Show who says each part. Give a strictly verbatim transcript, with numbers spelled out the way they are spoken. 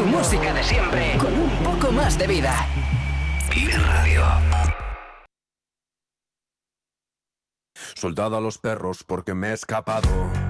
Speaker 1: Tu música de siempre, con un poco más de vida. Vive Radio.
Speaker 2: Soldado a los perros porque me he escapado.